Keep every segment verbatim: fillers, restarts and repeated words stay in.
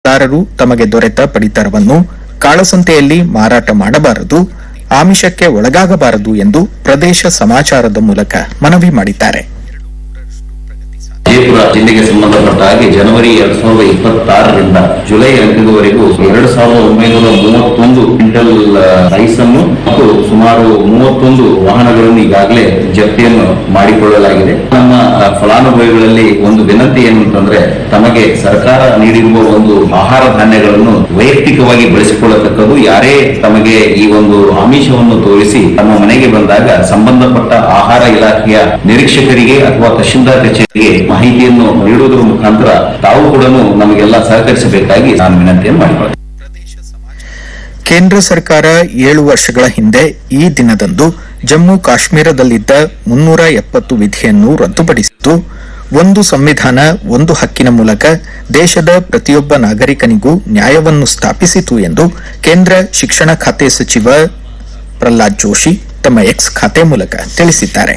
ದಾರರು ತಮಗೆ ದೊರೆತ ಪಡಿತರವನ್ನು ಕಾಳಸಂತೆಯಲ್ಲಿ ಮಾರಾಟ ಮಾಡಬಾರದು, ಆಮಿಷಕ್ಕೆ ಒಳಗಾಗಬಾರದು ಎಂದು ಪ್ರದೇಶ ಸಮಾಚಾರದ ಮೂಲಕ ಮನವಿ ಮಾಡಿದ್ದಾರೆ. ವಿಜಯಪುರ ಜಿಲ್ಲೆಗೆ ಸಂಬಂಧಪಟ್ಟ ಹಾಗೆ ಜನವರಿ ಎರಡ್ ಸಾವಿರದ ಇಪ್ಪತ್ತಾರರಿಂದ ಜುಲೈ ಅಂತ್ಯದವರೆಗೂ ಎರಡು ಸಾವಿರದ ಒಂಬೈನೂರ ಮೂವತ್ತೊಂದು ಕ್ವಿಂಟಲ್ ರೈಸ್ ಅನ್ನು ಮತ್ತು ಸುಮಾರು ಮೂವತ್ತೊಂದು ವಾಹನಗಳನ್ನು ಈಗಾಗಲೇ ಜಪ್ತಿಯನ್ನು ಮಾಡಿಕೊಳ್ಳಲಾಗಿದೆ. ನಮ್ಮ ಫಲಾನುಭವಿಗಳಲ್ಲಿ ಒಂದು ವಿನಂತಿ ಏನಂತಂದ್ರೆ, ತಮಗೆ ಸರ್ಕಾರ ನೀಡಿರುವ ಒಂದು ಆಹಾರ ಧಾನ್ಯಗಳನ್ನು ವೈಯಕ್ತಿಕವಾಗಿ ಬಳಸಿಕೊಳ್ಳತಕ್ಕದ್ದು. ಯಾರೇ ತಮಗೆ ಈ ಒಂದು ಆಮಿಷವನ್ನು ತೋರಿಸಿ ತಮ್ಮ ಮನೆಗೆ ಬಂದಾಗ ಸಂಬಂಧಪಟ್ಟ ಆಹಾರ ಇಲಾಖೆಯ ನಿರೀಕ್ಷಕರಿಗೆ ಅಥವಾ ತಹಶೀಲ್ದಾರ್ ಕಚೇರಿಗೆ ಮಾಹಿತಿಯನ್ನು ನೀಡುವುದರ ಮುಖಾಂತರ ತಾವು ಕೂಡ ನಮಗೆಲ್ಲ ಸಹಕರಿಸಬೇಕಾಗಿ ನಾನು ವಿನಂತಿಯನ್ನು ಮಾಡಿಕೊಳ್ಳುತ್ತೇನೆ. ಕೇಂದ್ರ ಸರ್ಕಾರ ಏಳು ವರ್ಷಗಳ ಹಿಂದೆ ಈ ದಿನದಂದು ಜಮ್ಮು ಕಾಶ್ಮೀರದಲ್ಲಿದ್ದ ಮುನ್ನೂರ ಎಪ್ಪತ್ತು ವಿಧಿಯನ್ನು ರದ್ದುಪಡಿಸಿದ್ದು, ಒಂದು ಸಂವಿಧಾನ ಒಂದು ಹಕ್ಕಿನ ಮೂಲಕ ದೇಶದ ಪ್ರತಿಯೊಬ್ಬ ನಾಗರಿಕನಿಗೂ ನ್ಯಾಯವನ್ನು ಸ್ಥಾಪಿಸಿತು ಎಂದು ಕೇಂದ್ರ ಶಿಕ್ಷಣ ಖಾತೆ ಸಚಿವ ಪ್ರಹ್ಲಾದ್ ಜೋಶಿ ತಮ್ಮ ಎಕ್ಸ್ ಖಾತೆ ಮೂಲಕ ತಿಳಿಸಿದ್ದಾರೆ.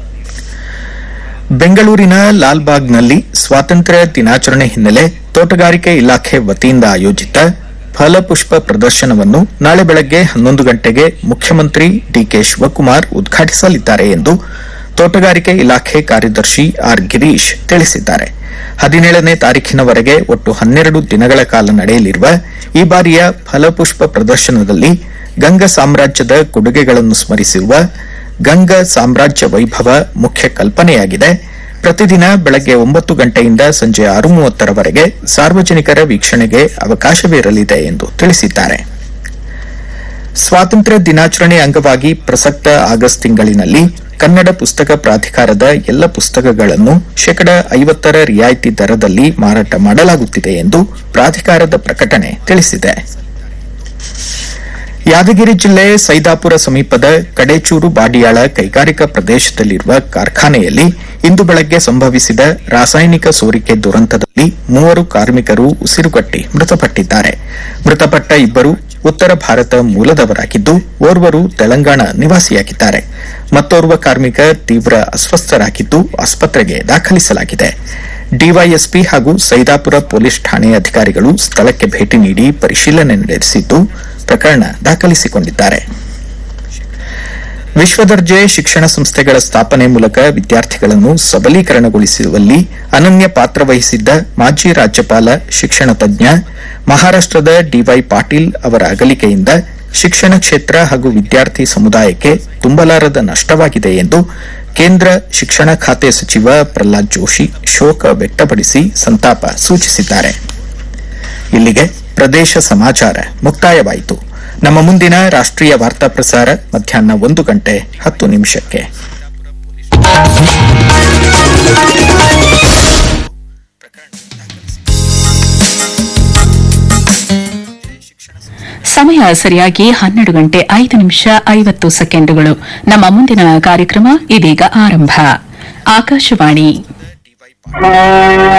ಬೆಂಗಳೂರಿನ ಲಾಲ್ಬಾಗ್ನಲ್ಲಿ ಸ್ವಾತಂತ್ರ್ಯ ದಿನಾಚರಣೆ ಹಿನ್ನೆಲೆ ತೋಟಗಾರಿಕೆ ಇಲಾಖೆ ವತಿಯಿಂದ ಆಯೋಜಿತ ಫಲಪುಷ್ಪ ಪ್ರದರ್ಶನವನ್ನು ನಾಳೆ ಬೆಳಗ್ಗೆ ಹನ್ನೊಂದು ಗಂಟೆಗೆ ಮುಖ್ಯಮಂತ್ರಿ ಡಿಕೆ ಶಿವಕುಮಾರ್ ಉದ್ಘಾಟಿಸಲಿದ್ದಾರೆ ಎಂದು ತೋಟಗಾರಿಕೆ ಇಲಾಖೆ ಕಾರ್ಯದರ್ಶಿ ಆರ್ ಗಿರೀಶ್ ತಿಳಿಸಿದ್ದಾರೆ. ಹದಿನೇಳನೇ ತಾರೀಖಿನವರೆಗೆ ಒಟ್ಟು ಹನ್ನೆರಡು ದಿನಗಳ ಕಾಲ ನಡೆಯಲಿರುವ ಈ ಬಾರಿಯ ಫಲಪುಷ್ಪ ಪ್ರದರ್ಶನದಲ್ಲಿ ಗಂಗ ಸಾಮ್ರಾಜ್ಯದ ಕೊಡುಗೆಗಳನ್ನು ಸ್ಮರಿಸುವ ಗಂಗ ಸಾಮ್ರಾಜ್ಯ ವೈಭವ ಮುಖ್ಯ ಕಲ್ಪನೆಯಾಗಿದೆ. ಪ್ರತಿದಿನ ಬೆಳಗ್ಗೆ ಒಂಬತ್ತು ಗಂಟೆಯಿಂದ ಸಂಜೆ ಆರು ಮೂವತ್ತರವರೆಗೆ ಸಾರ್ವಜನಿಕರ ವೀಕ್ಷಣೆಗೆ ಅವಕಾಶವಿರಲಿದೆ ಎಂದು ತಿಳಿಸಿದ್ದಾರೆ. ಸ್ವಾತಂತ್ರ್ಯ ದಿನಾಚರಣೆ ಅಂಗವಾಗಿ ಪ್ರಸಕ್ತ ಆಗಸ್ಟ್ ತಿಂಗಳಿನಲ್ಲಿ ಕನ್ನಡ ಪುಸ್ತಕ ಪ್ರಾಧಿಕಾರದ ಎಲ್ಲ ಪುಸ್ತಕಗಳನ್ನು ಶೇಕಡಾ ಐವತ್ತರ ರಿಯಾಯಿತಿ ದರದಲ್ಲಿ ಮಾರಾಟ ಮಾಡಲಾಗುತ್ತಿದೆ ಎಂದು ಪ್ರಾಧಿಕಾರದ ಪ್ರಕಟಣೆ ತಿಳಿಸಿದೆ. ಯಾದಗಿರಿ ಜಿಲ್ಲೆ ಸೈದಾಪುರ ಸಮೀಪದ ಕಡೇಚೂರು ಬಾಡಿಯಾಳ ಕೈಗಾರಿಕಾ ಪ್ರದೇಶದಲ್ಲಿರುವ ಕಾರ್ಖಾನೆಯಲ್ಲಿ ಇಂದು ಬೆಳಗ್ಗೆ ಸಂಭವಿಸಿದ ರಾಸಾಯನಿಕ ಸೋರಿಕೆ ದುರಂತದಲ್ಲಿ ಮೂವರು ಕಾರ್ಮಿಕರು ಉಸಿರುಗಟ್ಟಿ ಮೃತಪಟ್ಟಿದ್ದಾರೆ. ಮೃತಪಟ್ಟ ಇಬ್ಬರು ಉತ್ತರ ಭಾರತ ಮೂಲದವರಾಗಿದ್ದು, ಓರ್ವರು ತೆಲಂಗಾಣ ನಿವಾಸಿಯಾಗಿದ್ದಾರೆ. ಮತ್ತೋರ್ವ ಕಾರ್ಮಿಕ ತೀವ್ರ ಅಸ್ವಸ್ಥರಾಗಿದ್ದು ಆಸ್ಪತ್ರೆಗೆ ದಾಖಲಿಸಲಾಗಿದೆ. ಡಿವೈಎಸ್ಪಿ ಹಾಗೂ ಸೈದಾಪುರ ಪೊಲೀಸ್ ಠಾಣೆ ಅಧಿಕಾರಿಗಳು ಸ್ಥಳಕ್ಕೆ ಭೇಟಿ ನೀಡಿ ಪರಿಶೀಲನೆ ನಡೆಸಿದ್ದು ಪ್ರಕರಣ ದಾಖಲಿಸಿಕೊಂಡಿದ್ದಾರೆ. ವಿಶ್ವದರ್ಜೆ ಶಿಕ್ಷಣ ಸಂಸ್ಥೆಗಳ ಸ್ಥಾಪನೆ ಮೂಲಕ ವಿದ್ಯಾರ್ಥಿಗಳನ್ನು ಸಬಲೀಕರಣಗೊಳಿಸುವಲ್ಲಿ ಅನನ್ಯ ಪಾತ್ರ ವಹಿಸಿದ್ದ ಮಾಜಿ ರಾಜ್ಯಪಾಲ, ಶಿಕ್ಷಣ ತಜ್ಞ ಮಹಾರಾಷ್ಟದ ಡಿವೈ ಪಾಟೀಲ್ ಅವರ ಅಗಲಿಕೆಯಿಂದ ಶಿಕ್ಷಣ ಕ್ಷೇತ್ರ ಹಾಗೂ ವಿದ್ಯಾರ್ಥಿ ಸಮುದಾಯಕ್ಕೆ ತುಂಬಲಾರದ ನಷ್ಟವಾಗಿದೆ ಎಂದು ಕೇಂದ್ರ ಶಿಕ್ಷಣ ಖಾತೆ ಸಚಿವ ಪ್ರಹ್ಲಾದ್ ಜೋಶಿ ಶೋಕ ವ್ಯಕ್ತಪಡಿಸಿ ಸಂತಾಪ ಸೂಚಿಸಿದ್ದಾರೆ. ಇಲ್ಲಿಗೆ ಪ್ರದೇಶ ಸಮಾಚಾರ ಮುಕ್ತಾಯವಾಯಿತು. ನಮ್ಮ ಮುಂದಿನ ರಾಷ್ಟ್ರೀಯ ವಾರ್ತಾ ಪ್ರಸಾರ ಮಧ್ಯಾಹ್ನ ಒಂದು ಗಂಟೆ ಹತ್ತು ನಿಮಿಷಕ್ಕೆ. ಸಮಯ ಸರಿಯಾಗಿ ಹನ್ನೆರಡು ಗಂಟೆ ಐದು ನಿಮಿಷ ಐವತ್ತು ಸೆಕೆಂಡುಗಳು. ನಮ್ಮ ಮುಂದಿನ ಕಾರ್ಯಕ್ರಮ ಇದೀಗ ಆರಂಭ. ಆಕಾಶವಾಣಿ